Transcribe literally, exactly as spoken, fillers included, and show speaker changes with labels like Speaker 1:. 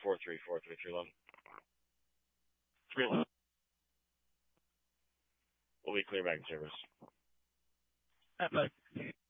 Speaker 1: four three four three three one. Three one. We'll be clear back in service.
Speaker 2: Bye.